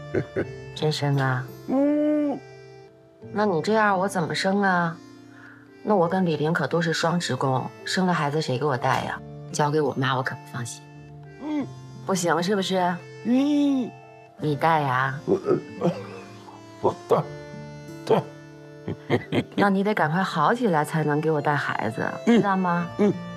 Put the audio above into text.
真生啊？那你这样我怎么生啊？那我跟李玲可都是双职工，生了孩子谁给我带呀？交给我妈我可不放心。不行是不是？你带呀？ 我带。对。 那你得赶快好起来才能给我带孩子，知道吗？